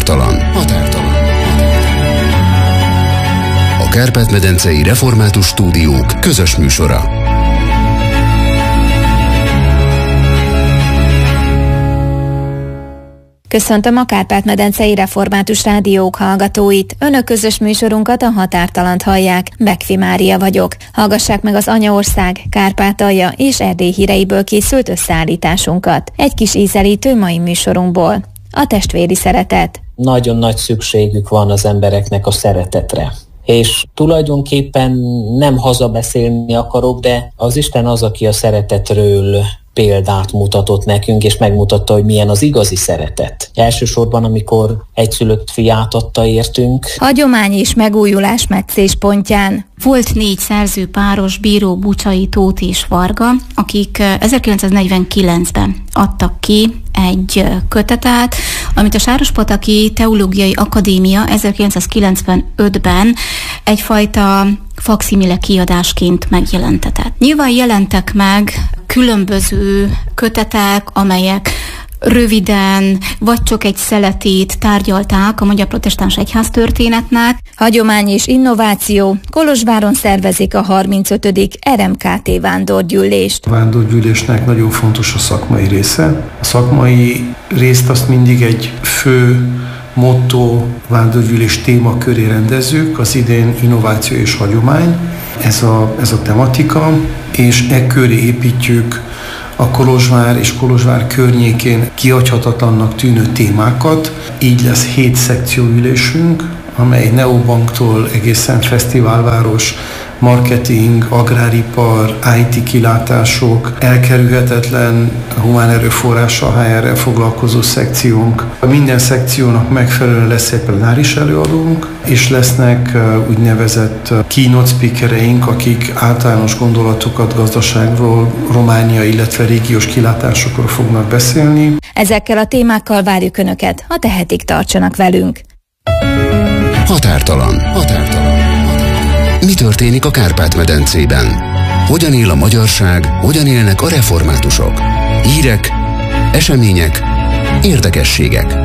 Határtalan. A Kárpát-medencei Református Stúdiók közös műsora. Köszöntöm a Kárpát-medencei Református Rádiók hallgatóit. Önök közös műsorunkat, a Határtalant hallják. Bekfi Mária vagyok. Hallgassák meg az Anyaország, Kárpátalja és Erdély híreiből készült összeállításunkat. Egy kis ízelítő mai műsorunkból. A testvéri szeretet. Nagyon nagy szükségük van az embereknek a szeretetre. És tulajdonképpen nem hazabeszélni akarok, de az Isten az, aki a szeretetről példát mutatott nekünk, és megmutatta, hogy milyen az igazi szeretet. Elsősorban, amikor egyszülött fiát adta értünk. Hagyomány és megújulás meccéspontján. Volt 4 szerzőpáros, Bíró, Bucsai, Tóth és Varga, akik 1949-ben adtak ki egy kötetet, amit a Sárospataki Teológiai Akadémia 1995-ben egyfajta fakszimile kiadásként megjelentetett. Nyilván jelentek meg különböző kötetek, amelyek röviden, vagy csak egy szeletét tárgyalták a Magyar Protestáns Egyház történetnek. Hagyomány és innováció. Kolozsváron szervezik a 35. RMKT vándorgyűlést. A vándorgyűlésnek nagyon fontos a szakmai része. A szakmai részt azt mindig egy fő motto vándorgyűlés témaköré rendezzük, az idén innováció és hagyomány. Ez a tematika, és e köré építjük a Kolozsvár és Kolozsvár környékén kihagyhatatlannak tűnő témákat. Így lesz 7 szekcióülésünk, amely neobanktól egészen fesztiválváros, marketing, agráripar, IT kilátások, elkerülhetetlen humán erőforrással, HR-rel foglalkozó szekciónk. Minden szekciónak megfelelően lesz egy plenáris előadónk, és lesznek úgynevezett keynote speakereink, akik általános gondolatokat gazdaságról, Románia, illetve régiós kilátásokról fognak beszélni. Ezekkel a témákkal várjuk Önöket, ha tehetik, tartsanak velünk. Határtalan. Mi történik a Kárpát-medencében? Hogyan él a magyarság, hogyan élnek a reformátusok? Hírek, események, érdekességek.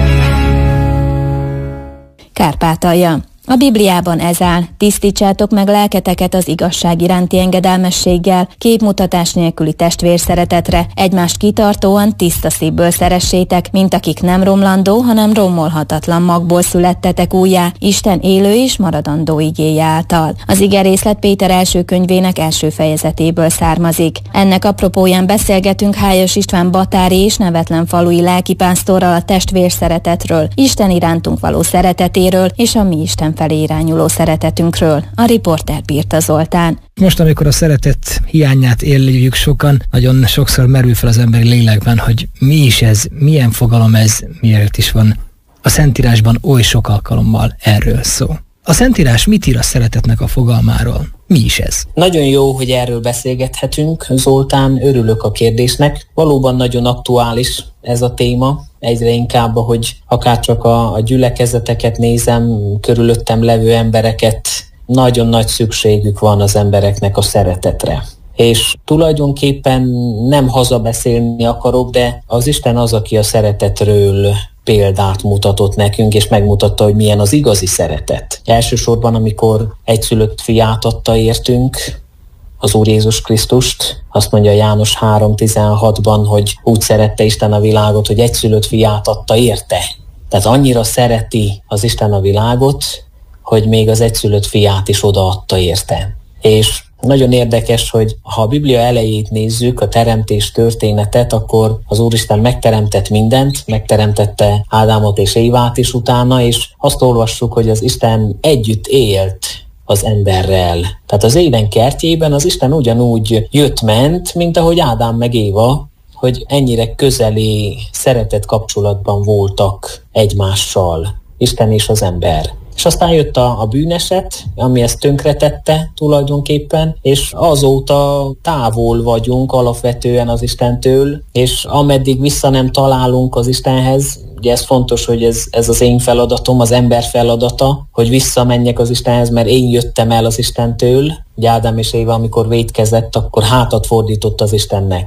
Kárpátalja. A Bibliában ez áll: tisztítsátok meg lelketeket az igazság iránti engedelmességgel, képmutatás nélküli testvérszeretetre, egymást kitartóan tiszta szívből szeressétek, mint akik nem romlandó, hanem rommolhatatlan magból születtetek újjá, Isten élő és maradandó igéje által. Az igerészlet Péter első könyvének első fejezetéből származik. Ennek apropóján beszélgetünk Hályos István batári és nevetlen falui lelkipásztorral a testvérszeretetről, Isten irántunk való szeretetéről és a mi Isten felé irányuló szeretetünkről. A riporter Birta Zoltán. Most, amikor a szeretet hiányát éljük sokan, nagyon sokszor merül fel az emberi lélekben, hogy mi is ez, milyen fogalom ez, miért is van a Szentírásban oly sok alkalommal erről szó. A Szentírás mit ír a szeretetnek a fogalmáról? Mi is ez? Nagyon jó, hogy erről beszélgethetünk, Zoltán, örülök a kérdésnek. Valóban nagyon aktuális ez a téma. Egyre inkább, hogy akárcsak a gyülekezeteket nézem, körülöttem levő embereket, nagyon nagy szükségük van az embereknek a szeretetre. És tulajdonképpen nem hazabeszélni akarok, de az Isten az, aki a szeretetről példát mutatott nekünk, és megmutatta, hogy milyen az igazi szeretet. Elsősorban, amikor egyszülött fiát adta értünk, az Úr Jézus Krisztust, azt mondja János 3:16-ban, hogy úgy szerette Isten a világot, hogy egyszülött fiát adta érte. Tehát annyira szereti az Isten a világot, hogy még az egyszülött fiát is odaadta érte. És nagyon érdekes, hogy ha a Biblia elejét nézzük, a teremtés történetet, akkor az Úristen megteremtett mindent, megteremtette Ádámot és Évát is utána, és azt olvassuk, hogy az Isten együtt élt az emberrel. Tehát az Éden kertjében az Isten ugyanúgy jött-ment, mint ahogy Ádám meg Éva, hogy ennyire közeli szeretett kapcsolatban voltak egymással, Isten és az ember. És aztán jött a bűneset, ami ezt tönkretette tulajdonképpen, és azóta távol vagyunk alapvetően az Istentől, és ameddig vissza nem találunk az Istenhez, ugye ez fontos, hogy ez az én feladatom, az ember feladata, hogy visszamenjek az Istenhez, mert én jöttem el az Istentől. Ugye Ádám és Éva, amikor vétkezett, akkor hátat fordított az Istennek.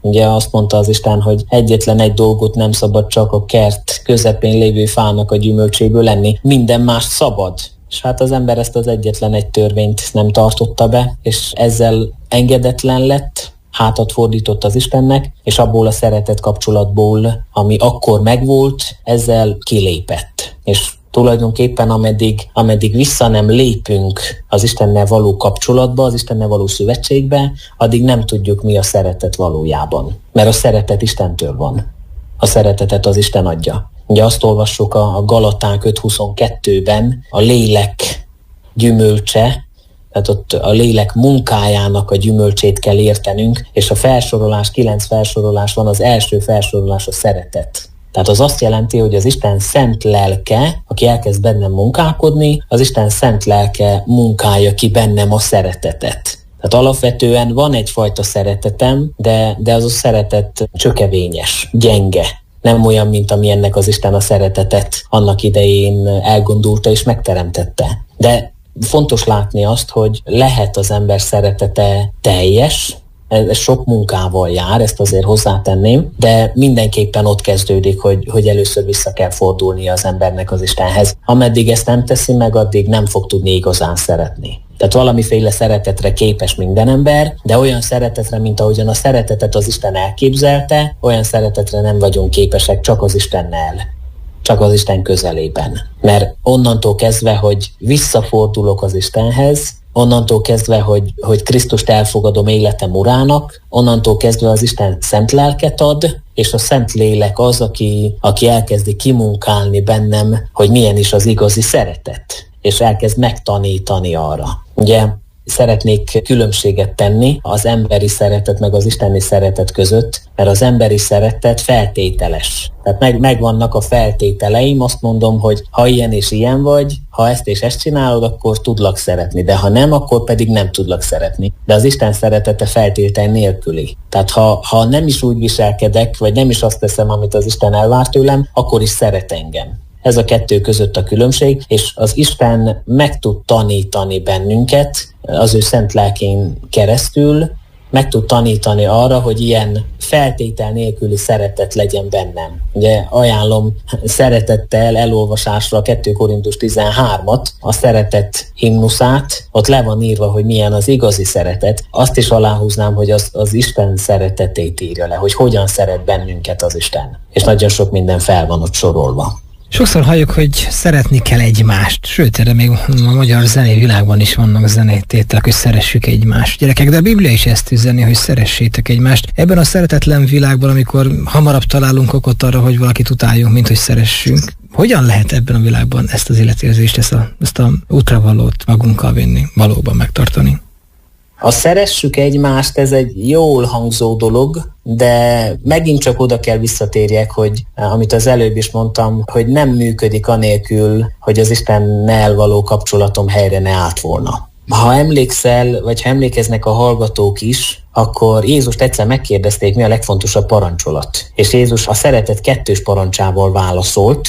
Ugye azt mondta az Isten, hogy egyetlen egy dolgot nem szabad csak a kert közepén lévő fának a gyümölcséből lenni, minden más szabad. És hát az ember ezt az egyetlen egy törvényt nem tartotta be, és ezzel engedetlen lett, hátat fordított az Istennek, és abból a szeretet kapcsolatból, ami akkor megvolt, ezzel kilépett. És tulajdonképpen ameddig vissza nem lépünk az Istennel való kapcsolatba, az Istennel való szövetségbe, addig nem tudjuk, mi a szeretet valójában. Mert a szeretet Istentől van. A szeretetet az Isten adja. Ugye azt olvassuk a Galaták 5.22-ben, a lélek gyümölcse, tehát ott a lélek munkájának a gyümölcsét kell értenünk, és a felsorolás, 9 felsorolás van, az első felsorolás a szeretet. Tehát az azt jelenti, hogy az Isten szent lelke, aki elkezd bennem munkálkodni, az Isten szent lelke munkálja ki bennem a szeretetet. Tehát alapvetően van egyfajta szeretetem, de az a szeretet csökevényes, gyenge. Nem olyan, mint ami ennek az Isten a szeretetet annak idején elgondolta és megteremtette. De fontos látni azt, hogy lehet az ember szeretete teljes, ez sok munkával jár, ezt azért hozzátenném, de mindenképpen ott kezdődik, hogy először vissza kell fordulnia az embernek az Istenhez. Ameddig ezt nem teszi meg, addig nem fog tudni igazán szeretni. Tehát valamiféle szeretetre képes minden ember, de olyan szeretetre, mint ahogyan a szeretetet az Isten elképzelte, olyan szeretetre nem vagyunk képesek csak az Istennel, csak az Isten közelében. Mert onnantól kezdve, hogy visszafordulok az Istenhez, onnantól kezdve, hogy Krisztust elfogadom életem urának, onnantól kezdve az Isten szent lelket ad, és a szent lélek az, aki elkezdi kimunkálni bennem, hogy milyen is az igazi szeretet, és elkezd megtanítani arra. Ugye szeretnék különbséget tenni az emberi szeretet meg az isteni szeretet között, mert az emberi szeretet feltételes. Tehát megvannak a feltételeim, azt mondom, hogy ha ilyen és ilyen vagy, ha ezt és ezt csinálod, akkor tudlak szeretni, de ha nem, akkor pedig nem tudlak szeretni. De az Isten szeretete feltétel nélküli. Tehát ha nem is úgy viselkedek, vagy nem is azt teszem, amit az Isten elvár tőlem, akkor is szeret engem. Ez a kettő között a különbség, és az Isten meg tud tanítani bennünket az ő szent lelkén keresztül, meg tud tanítani arra, hogy ilyen feltétel nélküli szeretet legyen bennem. Ugye ajánlom szeretettel elolvasásra a 2 Korintus 13-at, a szeretet himnuszát, ott le van írva, hogy milyen az igazi szeretet. Azt is aláhúznám, hogy az Isten szeretetét írja le, hogy hogyan szeret bennünket az Isten. És nagyon sok minden fel van ott sorolva. Sokszor halljuk, hogy szeretni kell egymást, sőt, erre még a magyar zenei világban is vannak zenétételek, hogy szeressük egymást. Gyerekek, de a Biblia is ezt üzeni, hogy szeressétek egymást. Ebben a szeretetlen világban, amikor hamarabb találunk okot arra, hogy valakit utáljunk, mint hogy szeressünk, hogyan lehet ebben a világban ezt az életérzést, ezt a útravalót magunkkal vinni, valóban megtartani? Ha szeressük egymást, ez egy jól hangzó dolog, de megint csak oda kell visszatérjek, hogy amit az előbb is mondtam, hogy nem működik anélkül, hogy az Istennel való kapcsolatom helyre ne állt volna. Ha emlékszel, vagy ha emlékeznek a hallgatók is, akkor Jézust egyszer megkérdezték, mi a legfontosabb parancsolat. És Jézus a szeretet 2. parancsával válaszolt,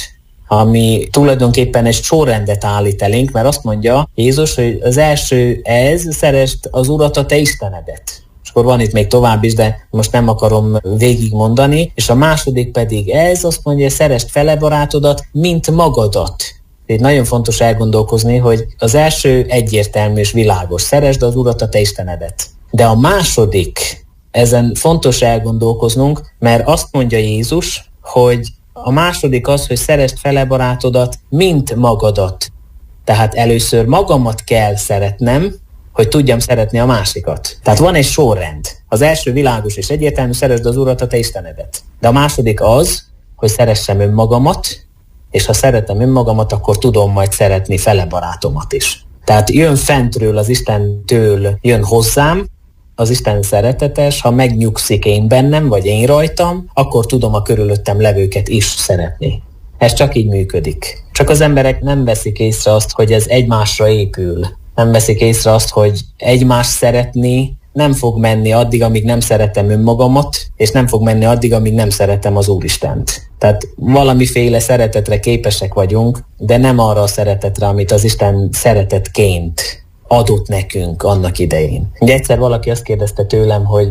ami tulajdonképpen egy sorrendet állít elénk, mert azt mondja Jézus, hogy az első szeresd az Urat, a te Istenedet. És akkor van itt még tovább is, de most nem akarom végigmondani. És a második pedig azt mondja, szeresd fele barátodat, mint magadat. Itt nagyon fontos elgondolkozni, hogy az első egyértelmű és világos, szeresd az Urat, a te Istenedet. De a második, ezen fontos elgondolkoznunk, mert azt mondja Jézus, hogy a második az, hogy szeresd fele barátodat, mint magadat. Tehát először magamat kell szeretnem, hogy tudjam szeretni a másikat. Tehát van egy sorrend. Az első világos és egyértelmű, szeresd az Urat, a te Istenedet. De a második az, hogy szeressem önmagamat, és ha szeretem önmagamat, akkor tudom majd szeretni fele barátomat is. Tehát jön fentről az Istentől, jön hozzám, az Isten szeretetes, ha megnyugszik én bennem, vagy én rajtam, akkor tudom a körülöttem levőket is szeretni. Ez csak így működik. Csak az emberek nem veszik észre azt, hogy ez egymásra épül. Nem veszik észre azt, hogy egymást szeretni nem fog menni addig, amíg nem szeretem önmagamat, és nem fog menni addig, amíg nem szeretem az Úristent. Tehát valamiféle szeretetre képesek vagyunk, de nem arra a szeretetre, amit az Isten szeretetként adott nekünk annak idején. Ugye egyszer valaki azt kérdezte tőlem, hogy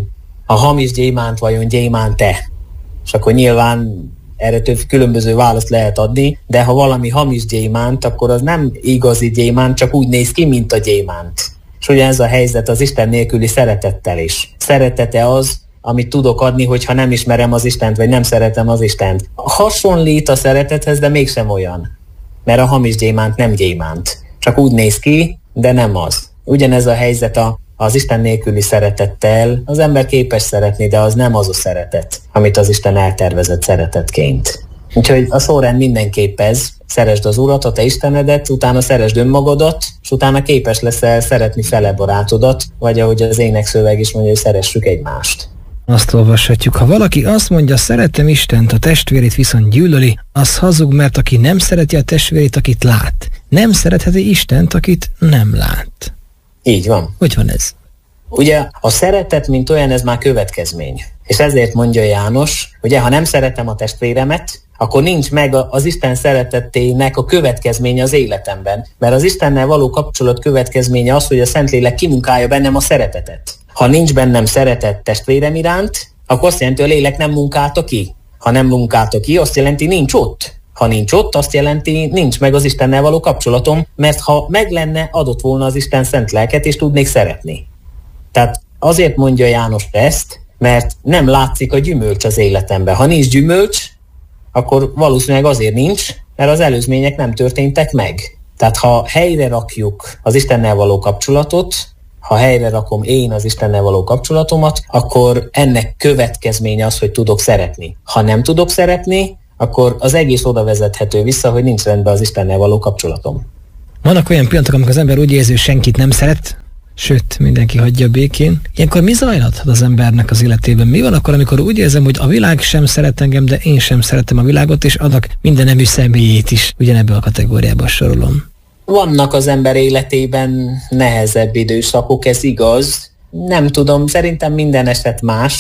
a hamis gyémánt vajon gyémánt-e? És akkor nyilván erre több különböző választ lehet adni, de ha valami hamis gyémánt, akkor az nem igazi gyémánt, csak úgy néz ki, mint a gyémánt. És ugyanez a helyzet az Isten nélküli szeretettel is. Szeretete az, amit tudok adni, hogyha nem ismerem az Istent, vagy nem szeretem az Istent. Hasonlít a szeretethez, de mégsem olyan. Mert a hamis gyémánt nem gyémánt. Csak úgy néz ki, de nem az. Ugyanez a helyzet az Isten nélküli szeretettel. Az ember képes szeretni, de az nem az a szeretet, amit az Isten eltervezett szeretetként. Úgyhogy a sorrend mindenképp ez. Szeresd az Urat, a te Istenedet, utána szeresd önmagadat, és utána képes leszel szeretni fele barátodat, vagy ahogy az énekszöveg is mondja, hogy szeressük egymást. Azt olvashatjuk, ha valaki azt mondja, szeretem Istent, a testvérét viszont gyűlöli, az hazug, mert aki nem szereti a testvérét, akit lát, nem szeretheti Istent, akit nem lát. Így van. Hogy van ez? Ugye a szeretet, mint olyan, ez már következmény. És ezért mondja János, ugye, ha nem szeretem a testvéremet, akkor nincs meg az Isten szeretetének a következménye az életemben. Mert az Istennel való kapcsolat következménye az, hogy a Szentlélek kimunkálja bennem a szeretetet. Ha nincs bennem szeretet testvérem iránt, akkor azt jelenti, hogy a lélek nem munkálta ki. Ha nem munkálta ki, azt jelenti, nincs ott. Ha nincs ott, azt jelenti, nincs meg az Istennel való kapcsolatom, mert ha meg lenne, adott volna az Isten szent lelket, és tudnék szeretni. Tehát azért mondja János ezt, mert nem látszik a gyümölcs az életemben. Ha nincs gyümölcs, akkor valószínűleg azért nincs, mert az előzmények nem történtek meg. Tehát ha helyre rakjuk az Istennel való kapcsolatot, ha helyre rakom én az Istennel való kapcsolatomat, akkor ennek következménye az, hogy tudok szeretni. Ha nem tudok szeretni, akkor az egész oda vezethető vissza, hogy nincs rendben az Istennel való kapcsolatom. Vannak olyan pillanatok, amikor az ember úgy érzi, hogy senkit nem szeret, sőt, mindenki hagyja békén. Ilyenkor mi zajlathat az embernek az életében? Mi van akkor, amikor úgy érzem, hogy a világ sem szeret engem, de én sem szeretem a világot, és annak minden nemű személyét is ugyanebben a kategóriába sorolom? Vannak az ember életében nehezebb időszakok, ez igaz. Nem tudom, szerintem minden eset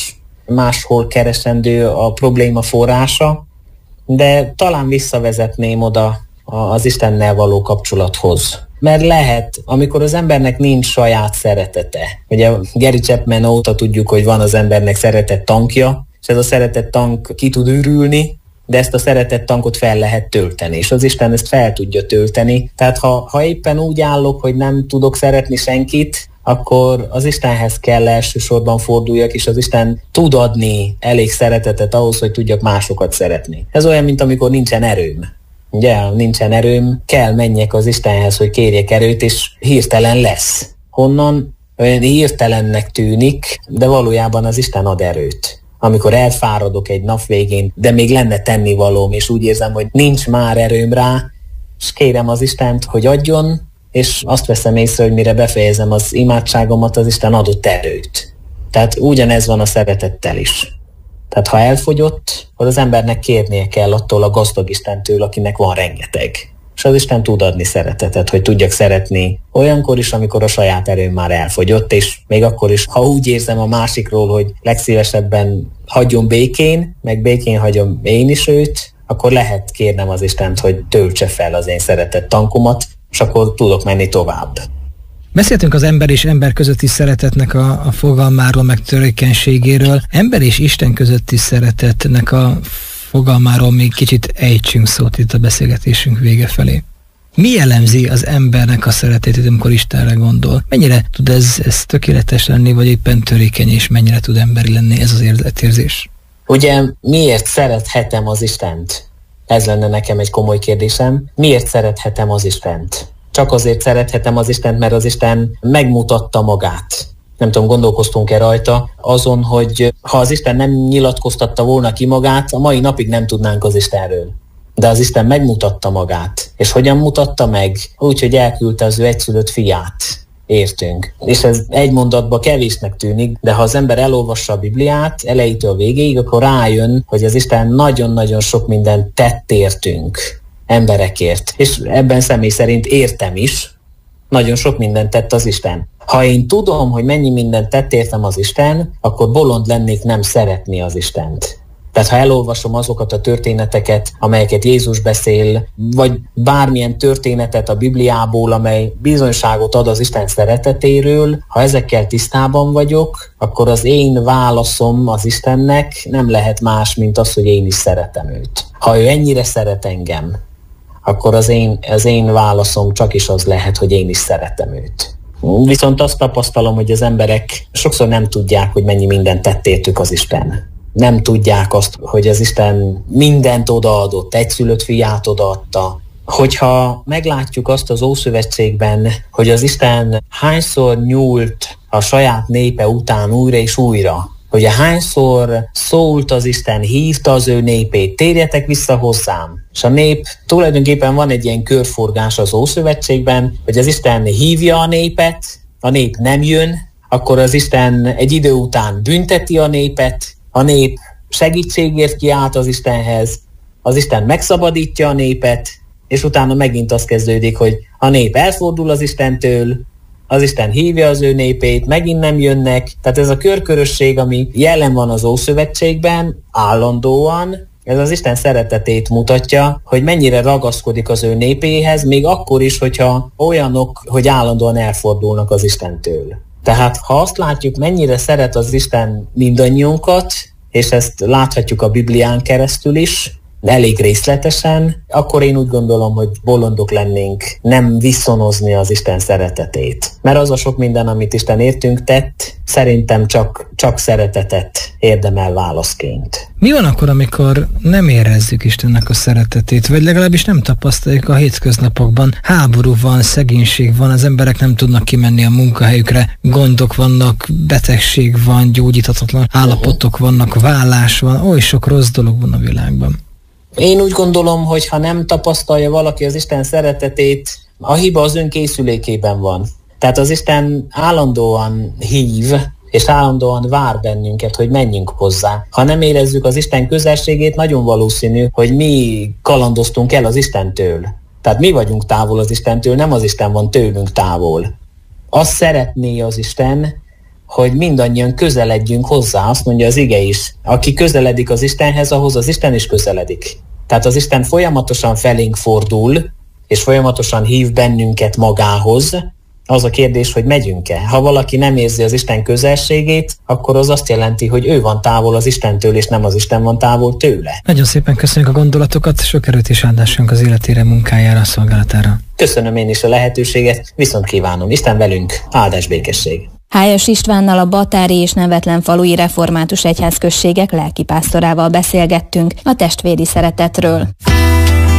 máshol keresendő a probléma forrása, de talán visszavezetném oda az Istennel való kapcsolathoz. Mert lehet, amikor az embernek nincs saját szeretete. Ugye Gary Chapman óta tudjuk, hogy van az embernek szeretett tankja, és ez a szeretett tank ki tud ürülni, de ezt a szeretett tankot fel lehet tölteni, és az Isten ezt fel tudja tölteni. Tehát ha éppen úgy állok, hogy nem tudok szeretni senkit, akkor az Istenhez kell elsősorban forduljak, és az Isten tud adni elég szeretetet ahhoz, hogy tudjak másokat szeretni. Ez olyan, mint amikor nincsen erőm. Ugye, nincsen erőm, kell menjek az Istenhez, hogy kérjek erőt, és hirtelen lesz. Honnan? Olyan hirtelennek tűnik, de valójában az Isten ad erőt. Amikor elfáradok egy nap végén, de még lenne tennivalóm, és úgy érzem, hogy nincs már erőm rá, és kérem az Istent, hogy adjon, és azt veszem észre, hogy mire befejezem az imádságomat, az Isten adott erőt. Tehát ugyanez van a szeretettel is. Tehát ha elfogyott, akkor az embernek kérnie kell attól a gazdag Istentől, akinek van rengeteg. És az Isten tud adni szeretetet, hogy tudjak szeretni olyankor is, amikor a saját erőm már elfogyott, és még akkor is, ha úgy érzem a másikról, hogy legszívesebben hagyjon békén, meg békén hagyom én is őt, akkor lehet kérnem az Istent, hogy töltse fel az én szeretett tankomat, és akkor tudok menni tovább. Beszéltünk az ember és ember közötti szeretetnek a fogalmáról, meg törékenységéről. Ember és Isten közötti szeretetnek a fogalmáról még kicsit ejtsünk szót itt a beszélgetésünk vége felé. Mi jellemzi az embernek a szeretetét, amikor Istenre gondol? Mennyire tud ez tökéletes lenni, vagy éppen törékeny, és mennyire tud emberi lenni ez az életérzés? Ugye miért szerethetem az Istent? Ez lenne nekem egy komoly kérdésem. Miért szerethetem az Istent? Csak azért szerethetem az Istent, mert az Isten megmutatta magát. Nem tudom, gondolkoztunk-e rajta azon, hogy ha az Isten nem nyilatkoztatta volna ki magát, a mai napig nem tudnánk az Istenről. De az Isten megmutatta magát. És hogyan mutatta meg? Úgy, hogy elküldte az ő egyszülött fiát. Értünk. És ez egy mondatban kevésnek tűnik, de ha az ember elolvassa a Bibliát elejétől végéig, akkor rájön, hogy az Isten nagyon-nagyon sok mindent tett értünk. Emberekért. És ebben személy szerint értem is. Nagyon sok mindent tett az Isten. Ha én tudom, hogy mennyi mindent tett értem az Isten, akkor bolond lennék nem szeretni az Istent. Tehát ha elolvasom azokat a történeteket, amelyeket Jézus beszél, vagy bármilyen történetet a Bibliából, amely bizonyságot ad az Isten szeretetéről, ha ezekkel tisztában vagyok, akkor az én válaszom az Istennek nem lehet más, mint az, hogy én is szeretem őt. Ha ő ennyire szeret engem, akkor az én válaszom csak is az lehet, hogy én is szeretem őt. Viszont azt tapasztalom, hogy az emberek sokszor nem tudják, hogy mennyi mindent tett értük az Isten. Nem tudják azt, hogy az Isten mindent odaadott, egyszülött fiát odaadta. Hogyha meglátjuk azt az Ószövetségben, hogy az Isten hányszor nyúlt a saját népe után újra és újra, hogy hányszor szólt az Isten, hívta az ő népét, térjetek vissza hozzám. És a nép, tulajdonképpen van egy ilyen körforgás az Ószövetségben, hogy az Isten hívja a nép nem jön, akkor az Isten egy idő után bünteti a nép segítségért kiált az Istenhez, az Isten megszabadítja a népet, és utána megint az kezdődik, hogy a nép elfordul az Istentől, az Isten hívja az ő népét, megint nem jönnek. Tehát ez a körkörösség, ami jelen van az Ószövetségben, állandóan, ez az Isten szeretetét mutatja, hogy mennyire ragaszkodik az ő népéhez, még akkor is, hogyha olyanok, hogy állandóan elfordulnak az Istentől. Tehát ha azt látjuk, mennyire szeret az Isten mindannyiunkat, és ezt láthatjuk a Biblián keresztül is, elég részletesen, akkor én úgy gondolom, hogy bolondok lennénk nem viszonozni az Isten szeretetét. Mert az a sok minden, amit Isten értünk tett, szerintem csak szeretetet érdemel válaszként. Mi van akkor, amikor nem érezzük Istennek a szeretetét, vagy legalábbis nem tapasztaljuk a hétköznapokban? Háború van, szegénység van, az emberek nem tudnak kimenni a munkahelyükre, gondok vannak, betegség van, gyógyíthatatlan állapotok vannak, vállás van, oly sok rossz dolog van a világban. Én úgy gondolom, hogy ha nem tapasztalja valaki az Isten szeretetét, a hiba az önkészülékében van. Tehát az Isten állandóan hív, és állandóan vár bennünket, hogy menjünk hozzá. Ha nem érezzük az Isten közelségét, nagyon valószínű, hogy mi kalandoztunk el az Istentől. Tehát mi vagyunk távol az Istentől, nem az Isten van tőlünk távol. Azt szeretné az Isten, hogy mindannyian közeledjünk hozzá, azt mondja az ige is. Aki közeledik az Istenhez, ahhoz az Isten is közeledik. Tehát az Isten folyamatosan felénk fordul, és folyamatosan hív bennünket magához. Az a kérdés, hogy megyünk-e. Ha valaki nem érzi az Isten közelségét, akkor az azt jelenti, hogy ő van távol az Istentől, és nem az Isten van távol tőle. Nagyon szépen köszönjük a gondolatokat, sok erőt és áldásunk az életére, munkájára, szolgálatára. Köszönöm én is a lehetőséget, viszont kívánom. Isten velünk, áldás, békesség. Hájas Istvánnal, a Batári és Nevetlen falui református egyházközségek lelkipásztorával beszélgettünk a testvéri szeretetről.